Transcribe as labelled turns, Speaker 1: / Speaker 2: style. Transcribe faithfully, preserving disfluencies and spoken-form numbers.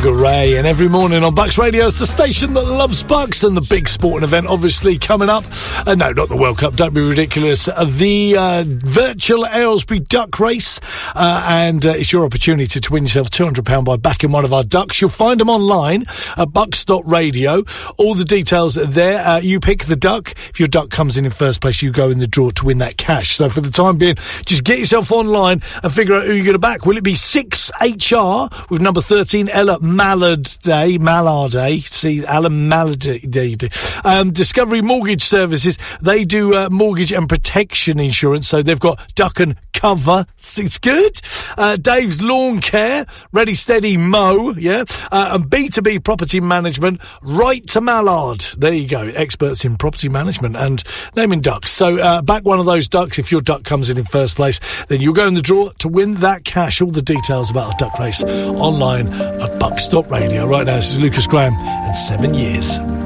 Speaker 1: Gray, and every morning on Bucks Radio, it's the station that loves Bucks, and the big sporting event obviously coming up. Uh, no, not the World Cup, don't be ridiculous. Uh, the uh, virtual Aylesbury Duck Race, uh, and uh, it's your opportunity to win yourself two hundred pounds by backing one of our ducks. You'll find them online at bucks dot radio. All the details are there. Uh, you pick the duck. If your duck comes in in first place, you go in the draw to win that cash. So for the time being, just get yourself online and figure out who you're going to back. Will it be six H R with number thirteen, Ella Mallarday, Mallarday, see, Alan Mallarday, um, Discovery Mortgage Services, they do uh, mortgage and protection insurance, so they've got duck and cover, it's good. Uh, Dave's Lawn Care, Ready Steady Mow, yeah, uh, and B two B Property Management, Right to Mallard, there you go, experts in property management and naming ducks. So uh, back one of those ducks. If your duck comes in in first place, then you'll go in the draw to win that cash. All the details about a duck race online at bucks dot radio. Right now, this is Lucas Graham and Seven Years.